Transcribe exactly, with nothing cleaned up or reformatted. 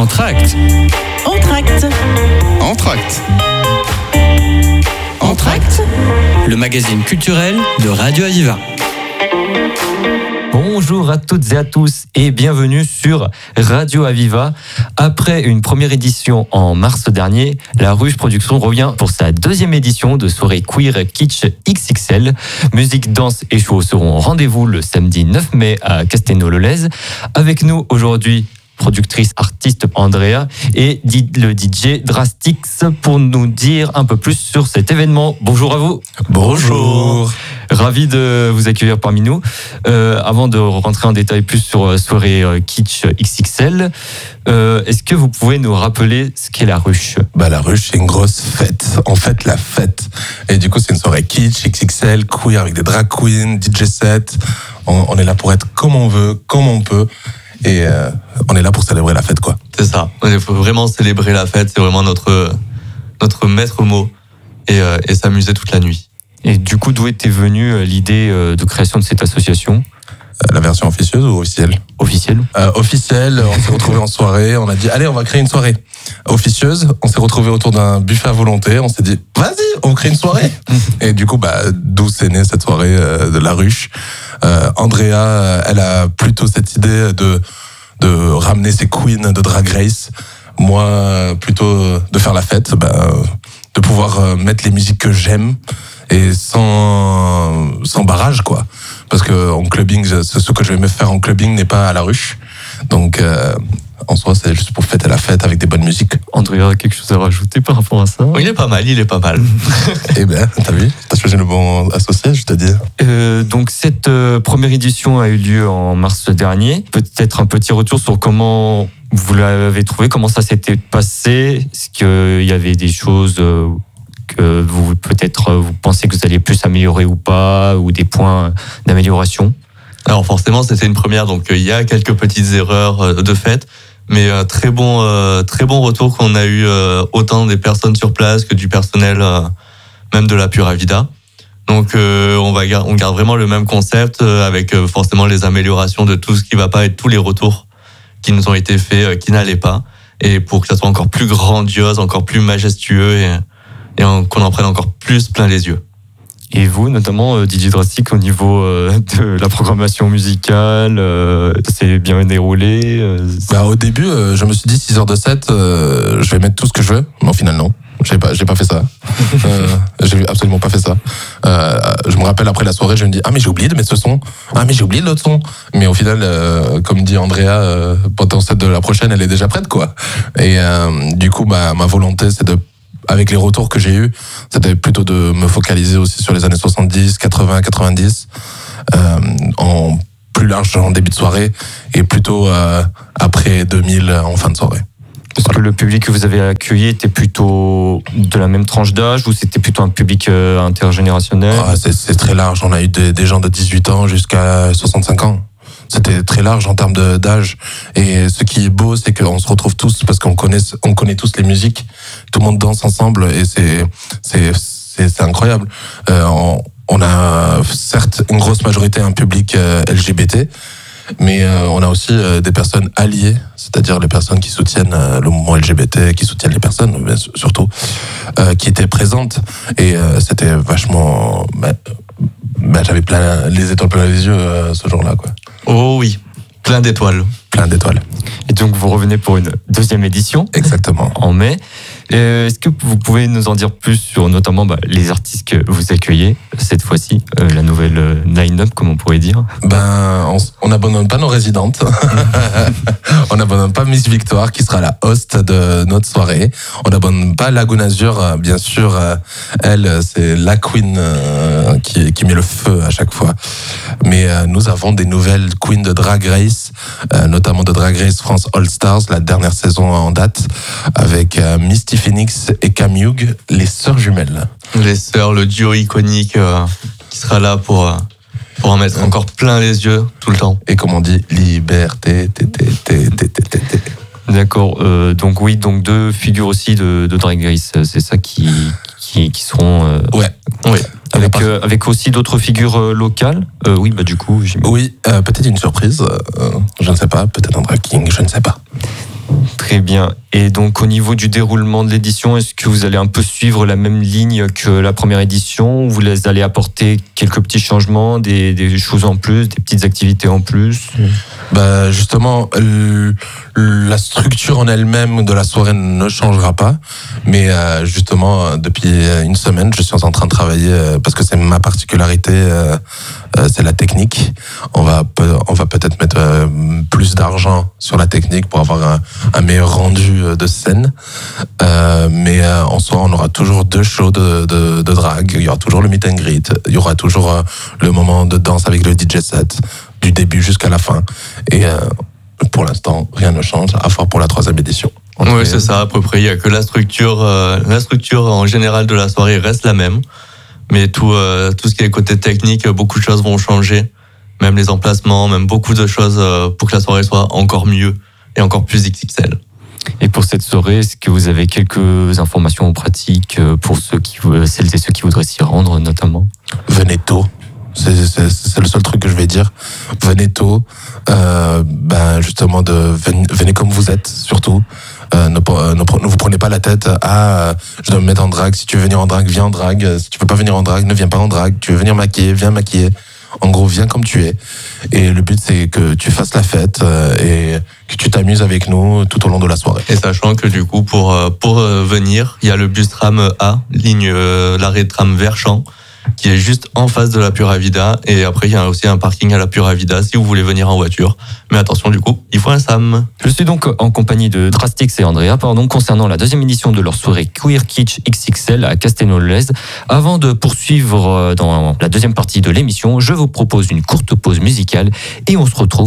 Entracte. Entracte. Entracte. Entracte. Le magazine culturel de Radio Aviva. Bonjour à toutes et à tous et bienvenue sur Radio Aviva. Après une première édition en mars dernier, La Ruche Production revient pour sa deuxième édition de soirée queer kitsch X X L. Musique, danse et show seront au rendez-vous le samedi neuf mai à Castelnau-le-Lez. Avec nous aujourd'hui, productrice artiste Andrea et le D J Drastix pour nous dire un peu plus sur cet événement. Bonjour à vous. Bonjour. Ravi de vous accueillir parmi nous. Euh, avant de rentrer en détail plus sur soirée kitsch X X L, euh, est-ce que vous pouvez nous rappeler ce qu'est la ruche ? Bah, la ruche, c'est une grosse fête. En fait, la fête. Et du coup, c'est une soirée kitsch, X X L, queer avec des drag queens, D J set. On, on est là pour être comme on veut, comme on peut. Et euh, on est là pour célébrer la fête, quoi. C'est ça. Il faut vraiment célébrer la fête. C'est vraiment notre, notre maître mot. Et, euh, et s'amuser toute la nuit. Et du coup, d'où était venue l'idée de création de cette association ? La version officieuse ou officielle ? Officielle. Euh, officielle, on s'est retrouvés en soirée, on a dit allez, on va créer une soirée. Officieuse, on s'est retrouvés autour d'un buffet à volonté, on s'est dit vas-y, on crée une soirée. Et du coup, bah, d'où c'est née cette soirée euh, de la ruche. Euh, Andrea, elle a plutôt cette idée de, de ramener ses queens de Drag Race. Moi, plutôt de faire la fête, bah, de pouvoir mettre les musiques que j'aime. Et sans, sans barrage, quoi. Parce que en clubbing, ce que je vais me faire en clubbing n'est pas à la ruche. Donc, euh, en soi, c'est juste pour fêter la fête avec des bonnes musiques. Andrea a quelque chose à rajouter par rapport à ça ? Oui, il est pas mal, il est pas mal. Eh ben, t'as vu ? T'as choisi le bon associé, je te dis. Euh, donc, cette euh, première édition a eu lieu en mars dernier. Peut-être un petit retour sur comment vous l'avez trouvé, comment ça s'était passé. Est-ce qu'il y avait des choses... Euh, que vous peut-être vous pensez que vous alliez plus améliorer ou pas, ou des points d'amélioration ? Alors forcément, c'était une première, donc il y a quelques petites erreurs de fait, mais euh, très bon, euh, très bon retour qu'on a eu euh, autant des personnes sur place que du personnel, euh, même de la Pura Vida. Donc euh, on va on garde vraiment le même concept euh, avec euh, forcément les améliorations de tout ce qui va pas et tous les retours qui nous ont été faits, euh, qui n'allaient pas, et pour que ça soit encore plus grandiose, encore plus majestueux et et qu'on en prenne encore plus plein les yeux. Et vous, notamment euh, D J Drastic, au niveau euh, de la programmation musicale, euh, c'est bien déroulé euh, bah, Au début, euh, je me suis dit six heures de set, euh, je vais mettre tout ce que je veux. Mais au final, non. J'ai pas, j'ai pas fait ça. euh, j'ai absolument pas fait ça. Euh, je me rappelle après la soirée, je me dis ah mais j'ai oublié de mettre ce son. Ah mais j'ai oublié l'autre son. Mais au final, euh, comme dit Andrea, euh, pendant cette de la prochaine, elle est déjà prête, quoi. Et euh, du coup, bah, ma volonté, c'est de avec les retours que j'ai eus, c'était plutôt de me focaliser aussi sur les années soixante-dix, quatre-vingts, quatre-vingt-dix, euh, en plus large en début de soirée, et plutôt euh, après deux mille en fin de soirée. Est-ce que le public que vous avez accueilli était plutôt de la même tranche d'âge ou c'était plutôt un public euh, intergénérationnel ? Ah, c'est, c'est très large, on a eu des, des gens de dix-huit ans jusqu'à soixante-cinq ans. C'était très large en termes de, d'âge. Et ce qui est beau, c'est qu'on se retrouve tous parce qu'on connaît, on connaît tous les musiques. Tout le monde danse ensemble et c'est, c'est, c'est, c'est incroyable. Euh, on, on a certes une grosse majorité, un public euh, L G B T, mais euh, on a aussi euh, des personnes alliées, c'est-à-dire les personnes qui soutiennent euh, le mouvement L G B T, qui soutiennent les personnes, mais surtout, euh, qui étaient présentes. Et euh, c'était vachement... Bah, bah, j'avais plein les étoiles plein les yeux euh, ce jour-là, quoi. Oh oui, plein d'étoiles. Plein d'étoiles. Et donc vous revenez pour une deuxième édition. Exactement. En mai. Euh, est-ce que vous pouvez nous en dire plus sur notamment bah, les artistes que vous accueillez cette fois-ci, euh, la nouvelle euh, line-up, comme on pourrait dire ? Ben, on, on n'abandonne pas nos résidentes. On n'abandonne pas Miss Victoire qui sera la host de notre soirée. On n'abandonne pas Laguna Azur, bien sûr. Elle, c'est la queen euh, qui, qui met le feu à chaque fois. Mais euh, nous avons des nouvelles queens de Drag Race, euh, notamment de Drag Race France All Stars, la dernière saison en date, avec euh, Misty Phoenix et Cam Hugh, les sœurs jumelles. Les sœurs, le duo iconique euh, qui sera là pour, euh, pour en mettre encore plein les yeux tout le temps. Et comme on dit, liberté, té, té, té, té, té, té, té. D'accord. Euh, donc oui, donc deux figures aussi de, de Drag Race, c'est ça qui, qui, qui seront... Euh, ouais. Oui. Avec, euh, avec aussi d'autres figures euh, locales. Euh, oui, bah du coup... J'imagine. Oui, euh, peut-être une surprise. Euh, je ne sais pas. Peut-être un drag king, je ne sais pas. Très bien. Et donc au niveau du déroulement de l'édition, est-ce que vous allez un peu suivre la même ligne que la première édition ou vous allez apporter quelques petits changements, des, des choses en plus, des petites activités en plus? Bah justement, euh, la structure en elle-même de la soirée ne changera pas, mais euh, justement depuis une semaine, je suis en train de travailler euh, parce que c'est ma particularité, euh, euh, c'est la technique. On va pe- on va peut-être mettre euh, plus d'argent sur la technique pour avoir un, un meilleur rendu de scène, euh, mais euh, en soi, on aura toujours deux shows de, de, de drague. Il y aura toujours le meet and greet, il y aura toujours euh, le moment de danse avec le D J set du début jusqu'à la fin. Et euh, pour l'instant, rien ne change, à part pour la troisième édition. Oui, c'est ça, à peu près. Il y a que la structure, euh, la structure en général de la soirée reste la même, mais tout, euh, tout ce qui est côté technique, beaucoup de choses vont changer, même les emplacements, même beaucoup de choses euh, pour que la soirée soit encore mieux et encore plus X X L. Et pour cette soirée, est-ce que vous avez quelques informations pratiques pour ceux qui, celles et ceux qui voudraient s'y rendre, notamment? Venez tôt. C'est, c'est, c'est le seul truc que je vais dire. Venez tôt. Euh, ben justement, de, venez, venez comme vous êtes, surtout. Euh, ne, ne, ne vous prenez pas la tête à ah, je dois me mettre en drague. Si tu veux venir en drague, viens en drague. Si tu peux pas venir en drague, ne viens pas en drague. Tu veux venir maquiller, viens maquiller. En gros, viens comme tu es. Et le but, c'est que tu fasses la fête euh, et que tu t'amuses avec nous tout au long de la soirée. Et sachant que du coup, pour, pour venir, il y a le bus tram A, ligne euh, l'arrêt de tram Verchamp, qui est juste en face de la Pura Vida. Et après, il y a aussi un parking à la Pura Vida si vous voulez venir en voiture. Mais attention, du coup, il faut un S A M. Je suis donc en compagnie de Drastix et Andrea, pardon, concernant la deuxième édition de leur soirée Queer Kitsch X X L à Castelnau-le-Lez. Avant de poursuivre dans la deuxième partie de l'émission, je vous propose une courte pause musicale et on se retrouve